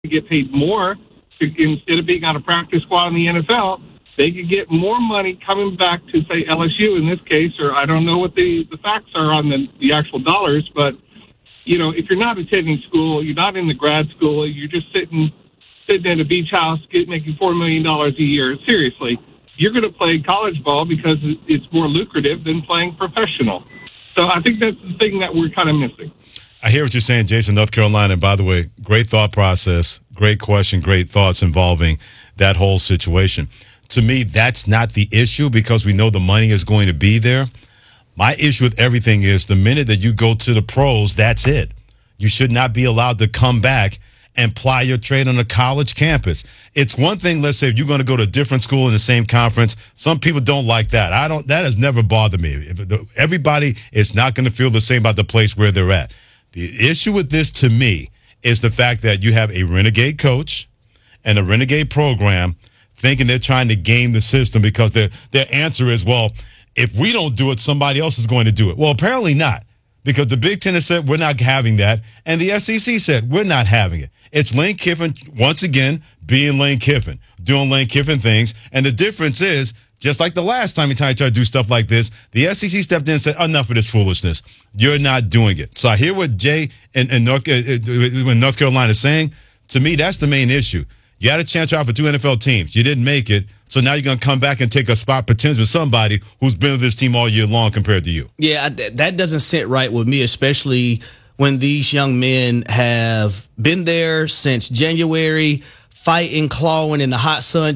get paid more instead of being on a practice squad in the NFL. They could get more money coming back to, say, LSU in this case, or I don't know what the facts are on the actual dollars, but, if you're not attending school, you're not in the grad school, you're just sitting in a beach house making $4 million a year, seriously, you're going to play college ball because it's more lucrative than playing professional. So I think that's the thing that we're kind of missing. I hear what you're saying, Jason, North Carolina. And by the way, great thought process, great question, great thoughts involving that whole situation. To me, that's not the issue because we know the money is going to be there. My issue with everything is the minute that you go to the pros, that's it. You should not be allowed to come back and ply your trade on a college campus. It's one thing, let's say, if you're going to go to a different school in the same conference. Some people don't like that. That has never bothered me. Everybody is not going to feel the same about the place where they're at. The issue with this, to me, is the fact that you have a renegade coach and a renegade program thinking they're trying to game the system because their answer is, well, if we don't do it, somebody else is going to do it. Well, apparently not, because the Big Ten has said we're not having that, and the SEC said we're not having it. It's Lane Kiffin, once again, being Lane Kiffin, doing Lane Kiffin things, and the difference is, just like the last time he tried to do stuff like this, the SEC stepped in and said, enough of this foolishness. You're not doing it. So I hear what Jay and North Carolina is saying. To me, that's the main issue. You had a chance out for 2 NFL teams. You didn't make it. So now you're going to come back and take a spot potentially with somebody who's been with this team all year long compared to you. Yeah, that doesn't sit right with me, especially when these young men have been there since January, fighting, clawing in the hot sun.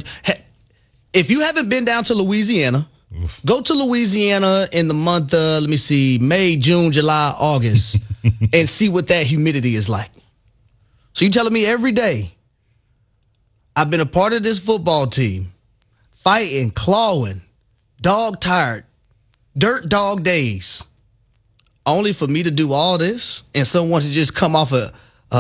If you haven't been down to Louisiana, go to Louisiana in the month of, May, June, July, August, and see what that humidity is like. So you're telling me every day, I've been a part of this football team, fighting, clawing, dog tired, dirt dog days, only for me to do all this and someone to just come off a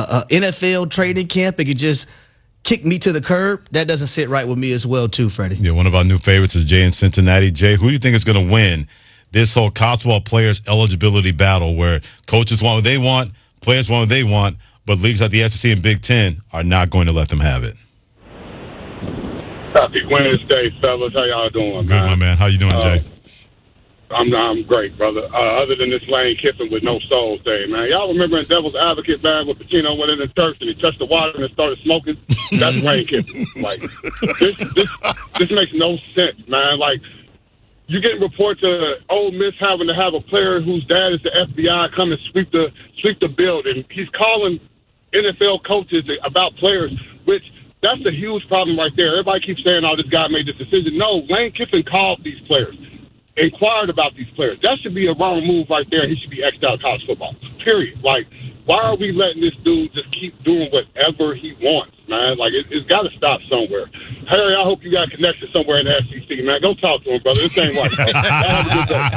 NFL training camp and could just kick me to the curb? That doesn't sit right with me as well, too, Freddie. Yeah, one of our new favorites is Jay in Cincinnati. Jay, who do you think is going to win this whole college football players eligibility battle where coaches want what they want, players want what they want, but leagues like the SEC and Big Ten are not going to let them have it? Happy Wednesday, fellas. How y'all doing, Good, my man. How you doing, Jay? I'm great, brother. Other than this Lane Kiffin with no soul thing, man. Y'all remember in Devil's Advocate, man, when Pacino went in the church and he touched the water and started smoking? That's Lane Kiffin. Like, this makes no sense, man. Like, you getting reports of Ole Miss having to have a player whose dad is the FBI come and sweep the building. He's calling NFL coaches about players, which that's a huge problem right there. Everybody keeps saying, oh, this guy made this decision. No, Lane Kiffin called these players, inquired about these players. That should be a wrong move right there. He should be X'd out of college football, period. Like, why are we letting this dude just keep doing whatever he wants, man? Like, it's got to stop somewhere. Harry, I hope you got a connection somewhere in the SEC, man. Go talk to him, brother. This ain't right, bro. Have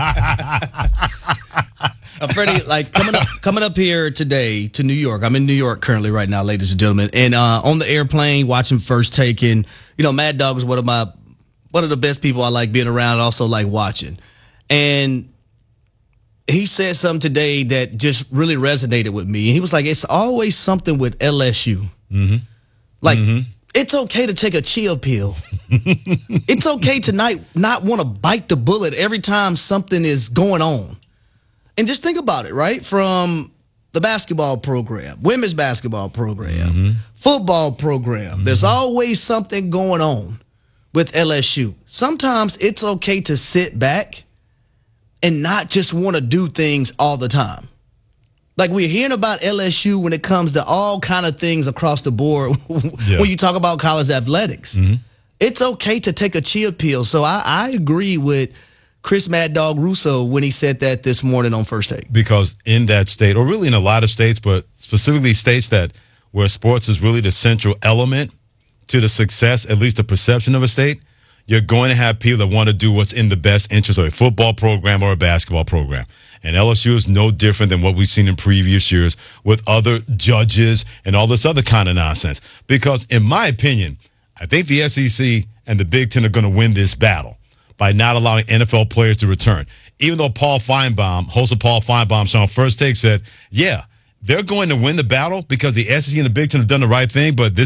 a good day. Freddie, like coming up here today to New York. I'm in New York currently right now, ladies and gentlemen. And on the airplane, watching First Take, and Mad Dog is one of the best people I like being around, and also like watching. And he said something today that just really resonated with me. He was like, "It's always something with LSU. Mm-hmm. Like." Mm-hmm. It's okay to take a chill pill. It's okay to not want to bite the bullet every time something is going on. And just think about it, right? From the basketball program, women's basketball program, football program. There's always something going on with LSU. Sometimes it's okay to sit back and not just want to do things all the time. Like, we're hearing about LSU when it comes to all kind of things across the board when you talk about college athletics. Mm-hmm. It's okay to take a chill pill. So I agree with Chris Mad Dog Russo when he said that this morning on First Take. Because in that state, or really in a lot of states, but specifically states that where sports is really the central element to the success, at least the perception of a state, you're going to have people that want to do what's in the best interest of a football program or a basketball program. And LSU is no different than what we've seen in previous years with other judges and all this other kind of nonsense. Because in my opinion, I think the SEC and the Big Ten are going to win this battle by not allowing NFL players to return. Even though Paul Feinbaum, host of Paul Feinbaum show on First Take, said, yeah, they're going to win the battle because the SEC and the Big Ten have done the right thing, but this